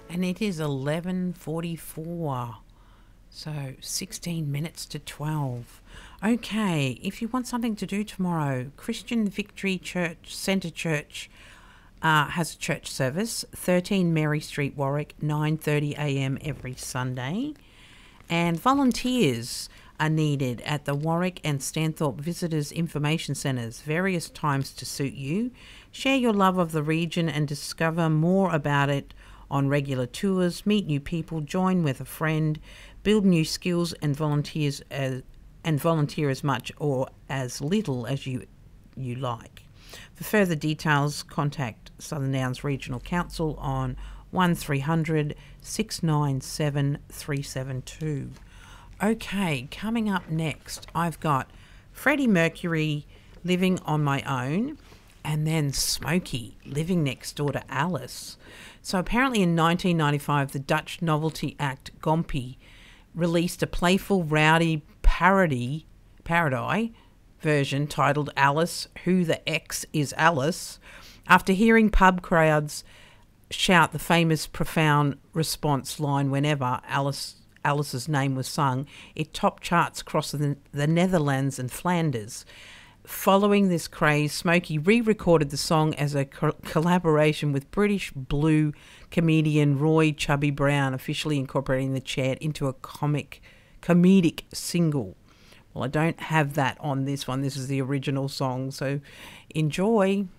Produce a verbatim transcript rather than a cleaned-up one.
And it is eleven forty-four. So sixteen minutes to twelve. Okay, if you want something to do tomorrow, Christian Victory Church Centre Church uh, has a church service, thirteen Mary Street, Warwick, nine thirty a m every Sunday. And volunteers are needed at the Warwick and Stanthorpe Visitors Information Centres, various times to suit you. Share your love of the region and discover more about it on regular tours, meet new people, join with a friend, build new skills and volunteers as, and volunteer as much or as little as you you like. For further details, contact Southern Downs Regional Council on one three hundred, six nine seven, three seven two. Okay, coming up next, I've got Freddie Mercury, Living on My Own, and then Smokey, Living Next Door to Alice. So apparently in nineteen ninety-five, the Dutch novelty act Gompie released a playful, rowdy parody, parody version titled Alice, Who the X is Alice? After hearing pub crowds shout the famous profound response line whenever Alice Alice's name was sung, it topped charts across the, the Netherlands and Flanders. Following this craze, Smokey re-recorded the song as a co- collaboration with British blue comedian Roy Chubby Brown, officially incorporating the chant into a comic, comedic single. Well, I don't have that on this one. This is the original song, so enjoy.